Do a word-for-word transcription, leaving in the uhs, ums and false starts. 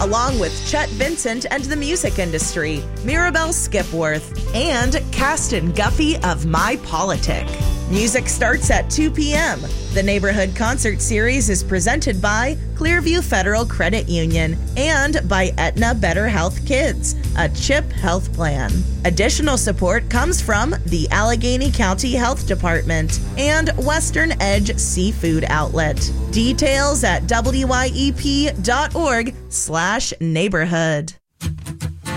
along with Chet Vincent and the music industry, Mirabelle Skipworth, and Caston Guffey of My Politic. Music starts at two p.m. The Neighborhood Concert Series is presented by Clearview Federal Credit Union and by Aetna Better Health Kids, a CHIP health plan. Additional support comes from the Allegheny County Health Department and Western Edge Seafood Outlet. Details at W Y E P dot org slash neighborhood.